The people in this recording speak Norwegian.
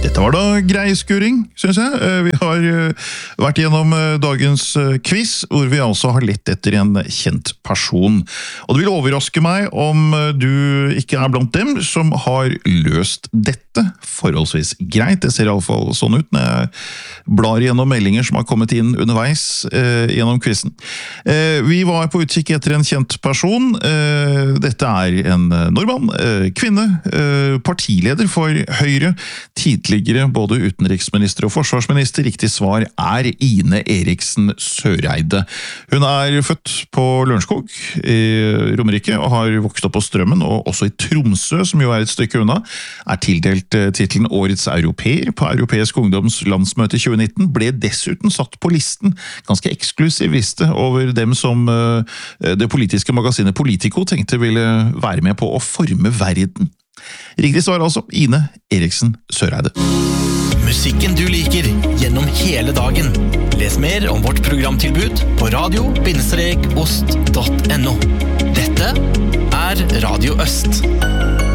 Dette var da grei skuring, synes jeg. Vi har vært gjennom dagens quiz, hvor vi altså har lett etter en kjent person. Og det vil overraske meg om du ikke er blant dem som har løst dette forholdsvis greit. Det ser i alle fall sånn ut når jeg blar gjennom meldinger som har kommet inn underveis gjennom quizen. Vi var på utkikk etter en kjent person. Dette er en nordmann, kvinne, partileder for Høyre, tidligere både utenriksminister og forsvarsminister. Riktig svar er Ine Eriksen Søreide. Hun er født på Lørenskog i Romerike og har vokst opp på Strømmen, og også i Tromsø, som jo er et stykke unna, er tildelt titlen Årets Europeer på Europeisk Ungdoms landsmøte i 2019, ble dessuten satt på listen, ganske eksklusiv liste, over dem som det politiske magasinet Politico tenkte ville være med på å forme verden. Riktig svar altså Ine Eriksen Søreide. Musikken du liker gjennom hele dagen. Les mer om vårt programtilbud på radio-ost.no. Dette er Radio Øst.